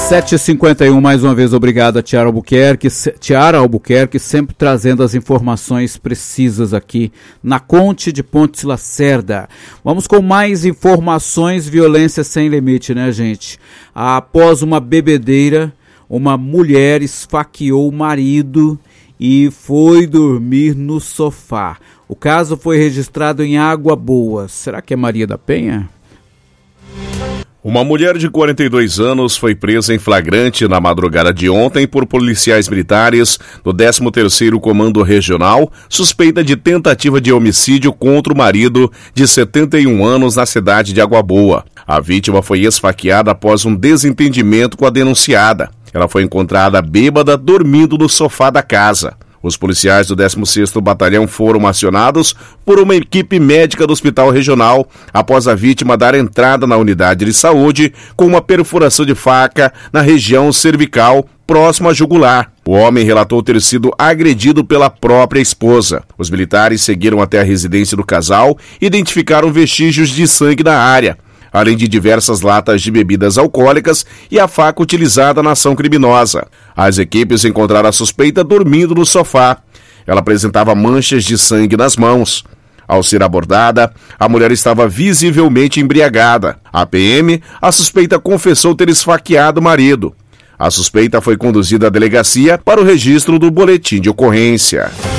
7h51, mais uma vez obrigado a Tiara Albuquerque, sempre trazendo as informações precisas aqui na Conte de Pontes Lacerda. Vamos com mais informações, violência sem limite, né, gente? Após uma bebedeira, uma mulher esfaqueou o marido e foi dormir no sofá. O caso foi registrado em Água Boa. Será que é Maria da Penha? Uma mulher de 42 anos foi presa em flagrante na madrugada de ontem por policiais militares do 13º Comando Regional, suspeita de tentativa de homicídio contra o marido de 71 anos na cidade de Água Boa. A vítima foi esfaqueada após um desentendimento com a denunciada. Ela foi encontrada bêbada dormindo no sofá da casa. Os policiais do 16º Batalhão foram acionados por uma equipe médica do Hospital Regional após a vítima dar entrada na unidade de saúde com uma perfuração de faca na região cervical, próximo à jugular. O homem relatou ter sido agredido pela própria esposa. Os militares seguiram até a residência do casal e identificaram vestígios de sangue na área, além de diversas latas de bebidas alcoólicas e a faca utilizada na ação criminosa. As equipes encontraram a suspeita dormindo no sofá. Ela apresentava manchas de sangue nas mãos. Ao ser abordada, a mulher estava visivelmente embriagada. A PM, a suspeita confessou ter esfaqueado o marido. A suspeita foi conduzida à delegacia para o registro do boletim de ocorrência.